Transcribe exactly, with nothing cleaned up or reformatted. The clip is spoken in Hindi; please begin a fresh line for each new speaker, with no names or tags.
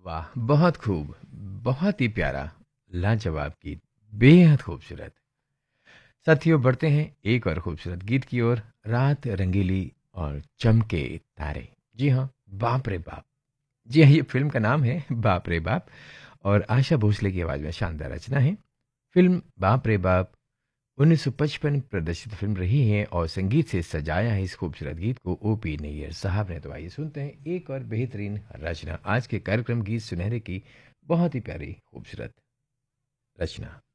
वाह! बहुत खूब, बहुत ही प्यारा, लाजवाब गीत, बेहद खूबसूरत। साथियों बढ़ते हैं एक और खूबसूरत गीत की ओर, रात रंगीली और चमके तारे। जी हाँ, बाप रे बाप! जी हाँ, ये फ़िल्म का नाम है बाप रे बाप और आशा भोसले की आवाज़ में शानदार रचना है। फ़िल्म बाप रे बाप उन्नीस सौ पचपन प्रदर्शित फ़िल्म रही है और संगीत से सजाया है इस खूबसूरत गीत को ओपी नैयर साहब ने। तो आइए सुनते हैं एक और बेहतरीन रचना आज के कार्यक्रम गीत सुनहरे की बहुत ही प्यारी खूबसूरत रचना।